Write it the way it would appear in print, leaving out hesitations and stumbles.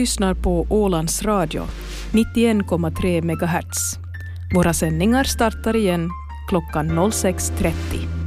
lyssnar på Ålands Radio, 91,3 MHz. Våra sändningar startar igen klockan 06.30.